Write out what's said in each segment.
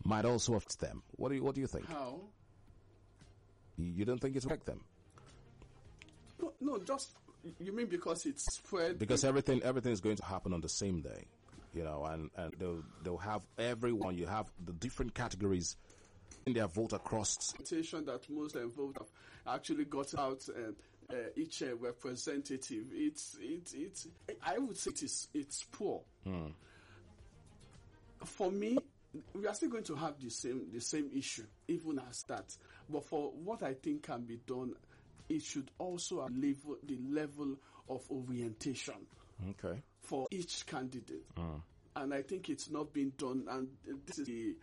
might also affect them. What do you think? How? You don't think it will affect them? No, just, you mean because it's spread? Because everything is going to happen on the same day, and they'll have everyone. You have the different categories in their vote across. That most vote have actually got out each representative. It's I would say it's poor. For me, we are still going to have the same issue even as that. But for what I think can be done, it should also have the level of orientation for each candidate. And I think it's not been done. And this is the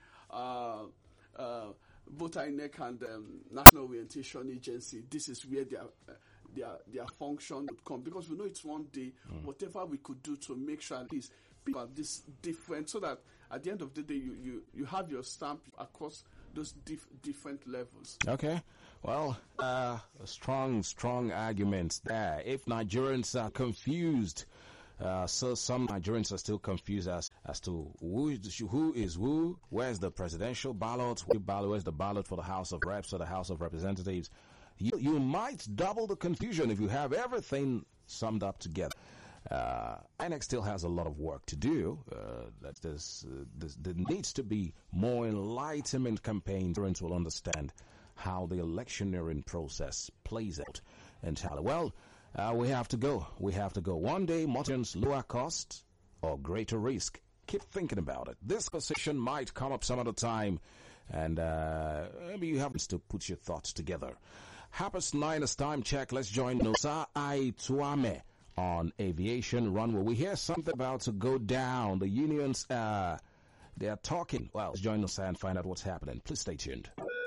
both INEC and National Orientation Agency. This is where their function would come, because we know it's one day. Whatever we could do to make sure at least people are this different, so that at the end of the day you have your stamp across those different levels. Okay. Well, strong arguments there. If Nigerians are confused, so some Nigerians are still confused as to who is who, where's the presidential ballot, where's the ballot for the House of Reps or the House of Representatives. You might double the confusion if you have everything summed up together. INEC still has a lot of work to do. There needs to be more enlightenment campaigns. Parents will understand how the electioneering process plays out entirely. Well, we have to go. One day, Morton's lower cost or greater risk. Keep thinking about it. This position might come up some other time, and maybe you have to put your thoughts together. 9:30 is time check. Let's join Nosa Aituame on Aviation Runway. We hear something about to go down. The unions, they are talking. Well, let's join Nosa and find out what's happening. Please stay tuned.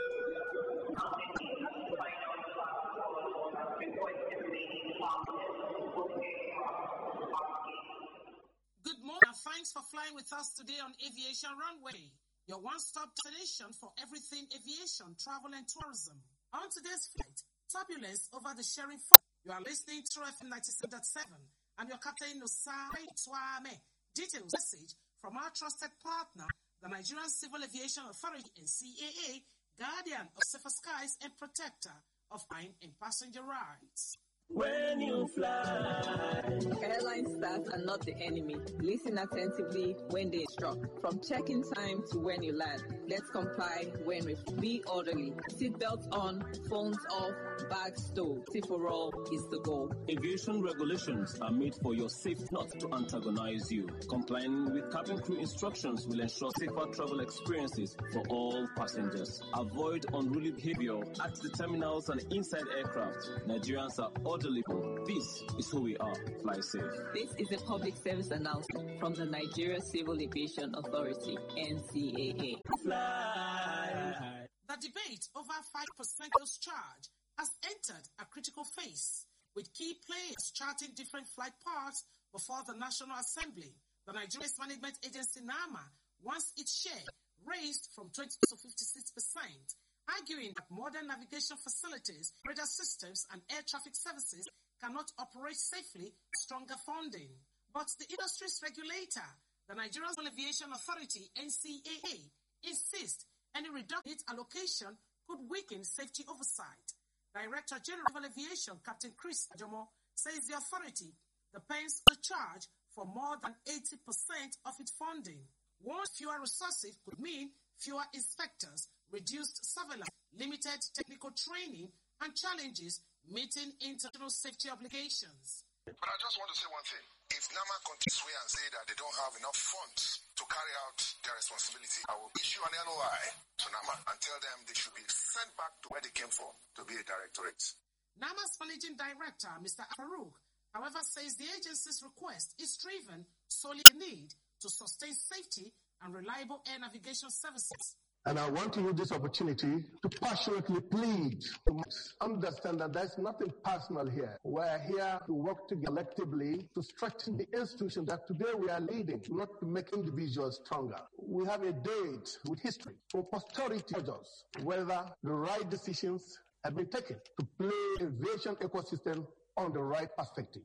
Thanks for flying with us today on Aviation Runway, your one-stop destination for everything aviation, travel, and tourism. On today's flight, turbulence over the sharing fund. You are listening to FM 97.7 and your captain Nosai Tuame. Details message from our trusted partner, the Nigerian Civil Aviation Authority and CAA, guardian of safer skies and protector of flying and passenger rights. When you fly, airline staff are not the enemy. Listen attentively when they instruct. From check-in time to when you land. Let's comply when we be orderly. Seatbelts on, phones off, bags stowed. Safety for all is the goal. Aviation regulations are made for your safety, not to antagonize you. Complying with cabin crew instructions will ensure safer travel experiences for all passengers. Avoid unruly behavior at the terminals and inside aircraft. Nigerians are orderly. This is who we are. Fly safe. This is a public service announcement from the Nigeria Civil Aviation Authority, NCAA. Fly. The debate over 5% charge has entered a critical phase, with key players charting different flight paths before the National Assembly. The Nigeria Management Agency, NAMA, wants its share raised from 20 to 56%. Arguing that modern navigation facilities, radar systems, and air traffic services cannot operate safely with stronger funding. But the industry's regulator, the Nigerian Civil Aviation Authority, NCAA, insists any reduced allocation could weaken safety oversight. Director General of Aviation, Captain Chris Ajomo, says the authority depends on the charge for more than 80% of its funding. Once fewer resources could mean fewer inspectors, reduced surveillance, limited technical training, and challenges meeting international safety obligations. But I just want to say one thing. If NAMA continues to and say that they don't have enough funds to carry out their responsibility, I will issue an LOI to NAMA and tell them they should be sent back to where they came from, to be a directorate. NAMA's managing director, Mr. Farouk, however, says the agency's request is driven solely the need to sustain safety and reliable air navigation services. And I want to use this opportunity to passionately plead to understand that there's nothing personal here. We're here to work together collectively to strengthen the institution that today we are leading, not to make individuals stronger. We have a date with history for posterity to judge us whether the right decisions have been taken to play aviation ecosystem on the right perspective.